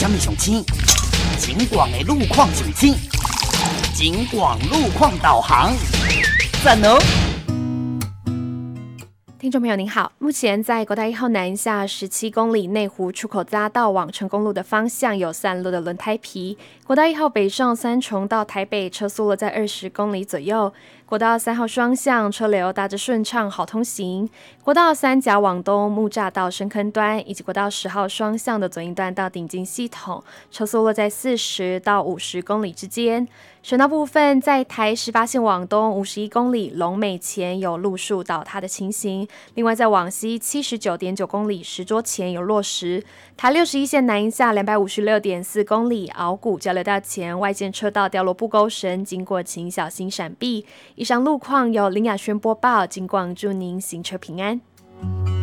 什么上青？景广的路况上青，景广路况导航，赞哦！ 听众朋友您好，目前在国道1号南下17公里内湖出口匝道往成功路的方向有散落的轮胎皮。国道1号北上三重到台北车速落在20公里左右。国道3号双向车流大致顺畅，好通行。国道3甲往东木栅到深坑端，以及国道10号双向的左营段到顶金系统，车速落在40到50公里之间。省道部分，在台18线往东51公里龙美前有路树倒塌的情形，另外在往西79.9公里石桌前有落石。台61线南下256.4公里鳌谷交流道前外线车道掉落布沟绳，经过请小心闪避。以上路况由林雅轩播报，警广祝您行车平安。